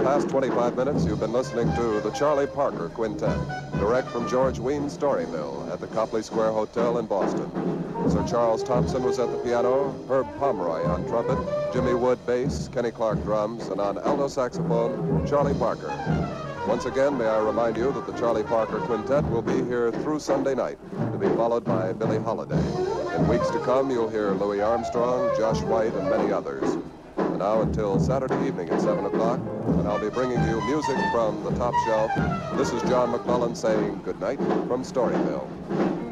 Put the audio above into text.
past 25 minutes, you've been listening to the Charlie Parker Quintet, direct from George Weins' Story Mill at the Copley Square Hotel in Boston. Sir Charles Thompson was at the piano, Herb Pomeroy on trumpet, Jimmy Wood bass, Kenny Clark drums, and on alto saxophone, Charlie Parker. Once again, may I remind you that the Charlie Parker Quintet will be here through Sunday night, to be followed by Billie Holiday. In weeks to come, you'll hear Louis Armstrong, Josh White, and many others. And now until Saturday evening at 7 o'clock, when I'll be bringing you music from the top shelf, this is John McMullen saying good night from Story Mill.